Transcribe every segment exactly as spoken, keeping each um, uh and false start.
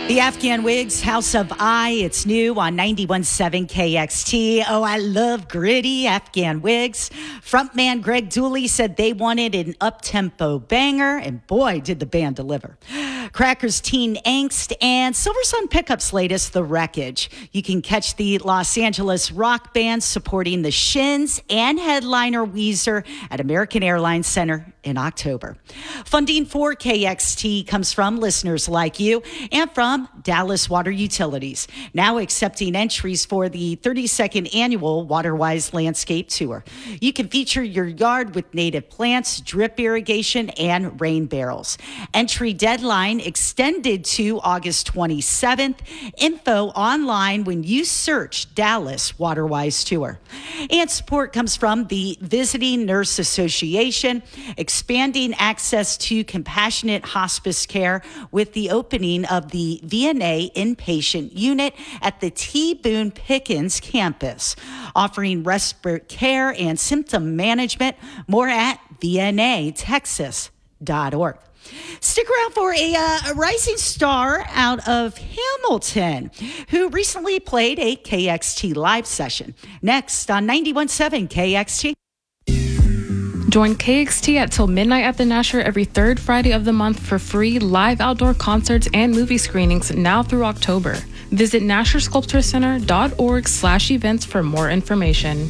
The Afghan Wigs, House of I, it's new on ninety-one point seven K X T. Oh, I love gritty Afghan Wigs. Frontman Greg Dooley said they wanted an up-tempo banger, and boy, did the band deliver. Crackers' Teen Angst and Silver Sun Pickup's latest, The Wreckage. You can catch the Los Angeles rock band supporting the Shins and headliner Weezer at American Airlines Center in October. Funding for K X T comes from listeners like you and from Dallas Water Utilities, now accepting entries for the thirty-second annual WaterWise Landscape Tour. You can feature your yard with native plants, drip irrigation, and rain barrels. Entry deadline extended to August twenty-seventh. Info online when you search Dallas WaterWise Tour. And support comes from the Visiting Nurse Association, expanding access to compassionate hospice care with the opening of the V N A inpatient unit at the T. Boone Pickens campus, offering respiratory care and symptom management. More at V N A Texas dot org. Stick around for a, uh, a rising star out of Hamilton who recently played a K X T live session. Next on ninety-one point seven K X T. Join K X T at Till Midnight at the Nasher every third Friday of the month for free live outdoor concerts and movie screenings now through October. Visit Nasher Sculpture Center dot org slash events for more information.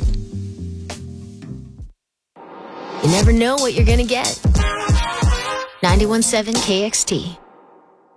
You never know what you're going to get. ninety-one point seven K X T.